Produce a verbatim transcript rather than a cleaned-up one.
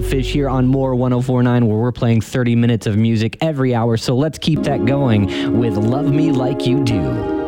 Goldfish here on More one oh four point nine, where we're playing thirty minutes of music every hour. So let's keep that going with Love Me Like You Do.